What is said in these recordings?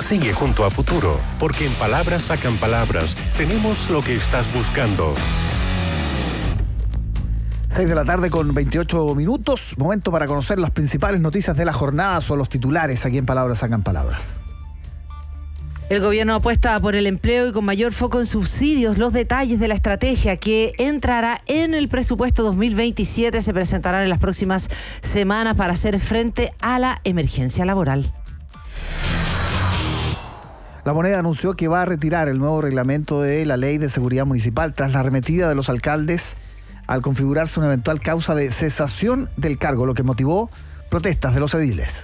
Sigue junto a Futuro, porque en Palabras Sacan Palabras tenemos lo que estás buscando. 6 de la tarde con 28 minutos. Momento para conocer las principales noticias de la jornada o los titulares aquí en Palabras Sacan Palabras. El gobierno apuesta por el empleo y con mayor foco en subsidios. Los detalles de la estrategia que entrará en el presupuesto 2027 se presentarán en las próximas semanas para hacer frente a la emergencia laboral. La Moneda anunció que va a retirar el nuevo reglamento de la Ley de Seguridad Municipal tras la arremetida de los alcaldes al configurarse una eventual causa de cesación del cargo, lo que motivó protestas de los ediles.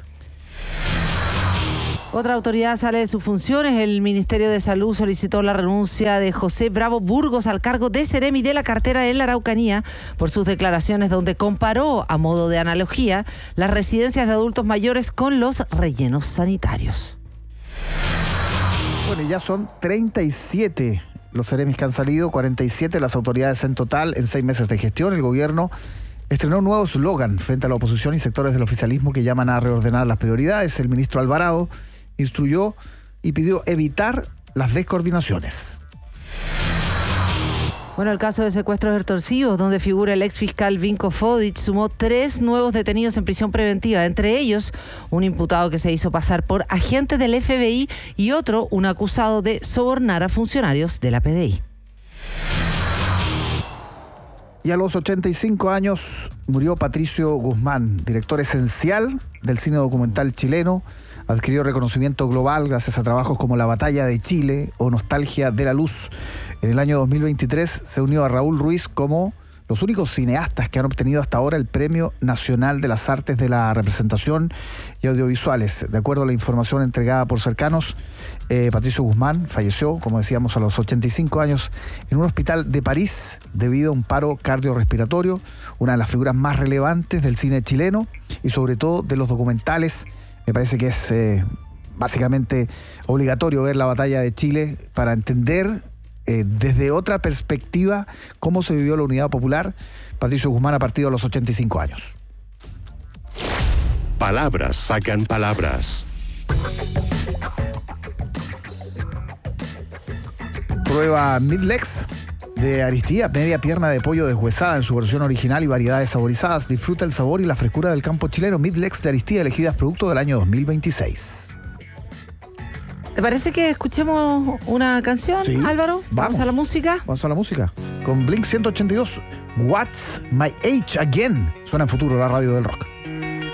Otra autoridad sale de sus funciones. El Ministerio de Salud solicitó la renuncia de José Bravo Burgos al cargo de Seremi de la cartera en la Araucanía por sus declaraciones donde comparó, a modo de analogía, las residencias de adultos mayores con los rellenos sanitarios. Bueno, ya son 37 los seremis que han salido, 47 las autoridades en total en 6 meses de gestión. El gobierno estrenó un nuevo eslogan frente a la oposición y sectores del oficialismo que llaman a reordenar las prioridades. El ministro Alvarado instruyó y pidió evitar las descoordinaciones. Bueno, el caso de secuestros extorsivos, donde figura el exfiscal Vinko Fodic, sumó 3 nuevos detenidos en prisión preventiva, entre ellos un imputado que se hizo pasar por agente del FBI y otro, un acusado de sobornar a funcionarios de la PDI. Y a los 85 años murió Patricio Guzmán, director esencial del cine documental chileno. Adquirió reconocimiento global gracias a trabajos como La Batalla de Chile o Nostalgia de la Luz. En el año 2023 se unió a Raúl Ruiz como los únicos cineastas que han obtenido hasta ahora el Premio Nacional de las Artes de la Representación y Audiovisuales. De acuerdo a la información entregada por cercanos, Patricio Guzmán falleció, como decíamos, a los 85 años en un hospital de París debido a un paro cardiorrespiratorio, una de las figuras más relevantes del cine chileno y sobre todo de los documentales. Me parece que es básicamente obligatorio ver La Batalla de Chile para entender desde otra perspectiva cómo se vivió la unidad popular. Patricio Guzmán ha partido a los 85 años. Palabras Sacan Palabras. Prueba Midlex de Aristía, media pierna de pollo deshuesada en su versión original y variedades saborizadas. Disfruta el sabor y la frescura del campo chileno. Midlex de Aristía, elegidas producto del año 2026. ¿Te parece que escuchemos una canción, sí, Álvaro? ¿Vamos a la música? Vamos a la música. Con Blink 182, What's My Age Again. Suena en Futuro, la radio del rock.